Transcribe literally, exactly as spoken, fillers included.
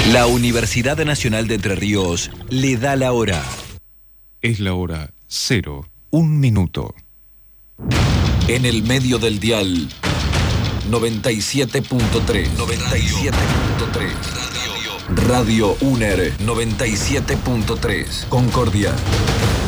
La Universidad Nacional de Entre Ríos le da la hora. Es la hora cero, un minuto. En el medio del dial, noventa y siete punto tres. noventa y siete punto tres. Radio. Radio UNER, noventa y siete punto tres. Concordia.